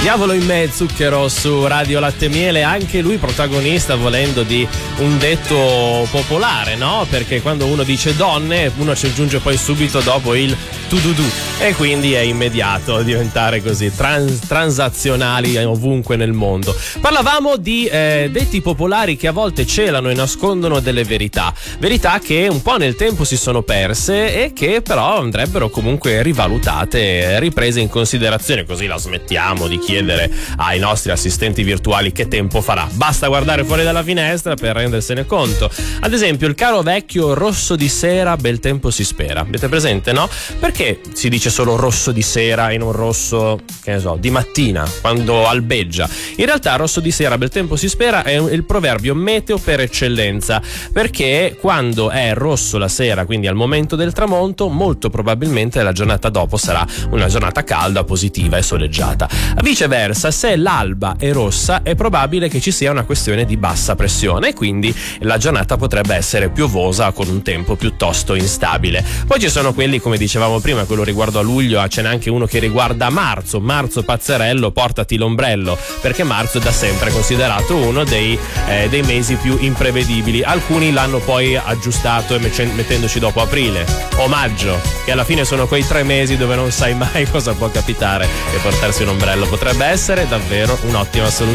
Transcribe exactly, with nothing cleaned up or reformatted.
Diavolo in me, Zucchero su Radio Latte Miele, anche lui protagonista, volendo, di un detto popolare, no? Perché quando uno dice donne, uno ci aggiunge poi subito dopo il tu-du-du e quindi è immediato diventare così trans- transazionali ovunque nel mondo. Parlavamo di eh, detti popolari che a volte celano e nascondono delle verità, verità che un po' nel tempo si sono perse e che però andrebbero comunque rivalutate, riprese in considerazione, così la smettiamo di chiedere ai nostri assistenti virtuali che tempo farà. Basta guardare fuori dalla finestra per rendersene conto. Ad esempio il caro vecchio rosso di sera, bel tempo si spera. Avete presente, no? Perché si dice solo rosso di sera e non rosso, che ne so, di mattina, quando albeggia? In realtà rosso di sera, bel tempo si spera è il proverbio meteo per eccellenza, perché quando è rosso la sera, quindi al momento del tramonto, molto probabilmente la giornata dopo sarà una giornata calda, positiva e soleggiata. Viceversa, se l'alba è rossa è probabile che ci sia una questione di bassa pressione e quindi la giornata potrebbe essere piovosa con un tempo piuttosto instabile. Poi ci sono quelli, come dicevamo prima, quello riguardo a luglio, ce n'è anche uno che riguarda marzo. Marzo pazzerello, portati l'ombrello, perché marzo è da sempre considerato uno dei, eh, dei mesi più imprevedibili. Alcuni l'hanno poi aggiustato e mettendoci dopo aprile o maggio, che alla fine sono quei tre mesi dove non sai mai cosa può capitare, e portarsi un ombrello potrebbe essere davvero un'ottima soluzione.